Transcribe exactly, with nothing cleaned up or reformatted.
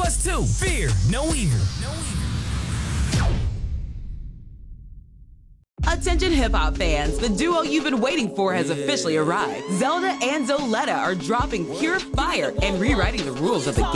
Plus two, fear no evil. No evil. Attention hip-hop fans, the duo you've been waiting for has officially arrived. Zelda and Zoletta are dropping pure fire and rewriting the rules of the